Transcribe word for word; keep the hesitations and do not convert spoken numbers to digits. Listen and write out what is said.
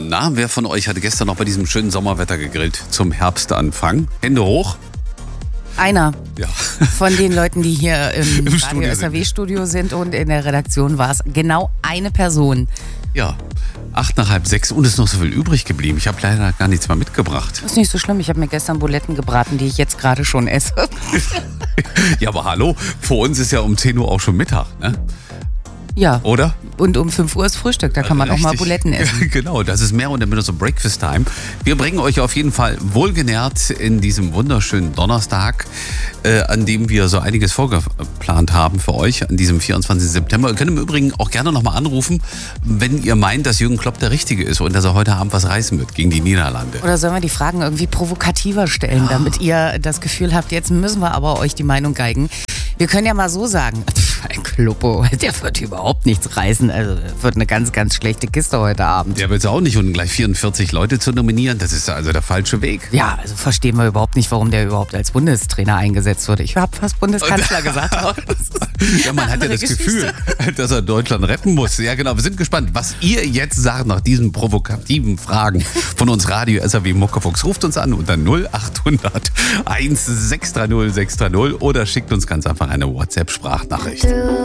Na, wer von euch hatte gestern noch bei diesem schönen Sommerwetter gegrillt zum Herbstanfang? Hände hoch. Einer Ja. von den Leuten, die hier im, Im Radio Studio S R W-Studio sind und in der Redaktion war es genau eine Person. Ja, acht nach halb sechs und ist noch so viel übrig geblieben. Ich habe leider gar nichts mehr mitgebracht. Das ist nicht so schlimm. Ich habe mir gestern Buletten gebraten, die ich jetzt gerade schon esse. Ja, aber hallo, vor uns ist ja um zehn Uhr auch schon Mittag, ne? Ja. Oder? Und um fünf Uhr ist Frühstück, da kann man Richtig. auch mal Buletten essen. Genau, das ist mehr oder minder so Breakfast Time. Wir bringen euch auf jeden Fall wohlgenährt in diesem wunderschönen Donnerstag, äh, an dem wir so einiges vorgeplant haben für euch, an diesem vierundzwanzigsten September. Ihr könnt im Übrigen auch gerne nochmal anrufen, wenn ihr meint, dass Jürgen Klopp der Richtige ist und dass er heute Abend was reißen wird gegen die Niederlande. Oder sollen wir die Fragen irgendwie provokativer stellen, Ja. damit ihr das Gefühl habt, jetzt müssen wir aber euch die Meinung geigen. Wir können ja mal so sagen, ein Kloppo, der wird überhaupt nichts reißen. Also wird eine ganz, ganz schlechte Kiste heute Abend. Der will es auch nicht, und gleich vierundvierzig Leute zu nominieren, das ist also der falsche Weg. Ja, also verstehen wir überhaupt nicht, warum der überhaupt als Bundestrainer eingesetzt wurde. Ich habe fast Bundeskanzler gesagt. Ja, man hat ja das Gefühl, dass er Deutschland retten muss. Ja, genau. Wir sind gespannt, was ihr jetzt sagt nach diesen provokativen Fragen von uns Radio S R W Muckefuchs. Ruft uns an unter null acht hundert eins sechs drei null sechs drei null oder schickt uns ganz einfach eine WhatsApp-Sprachnachricht.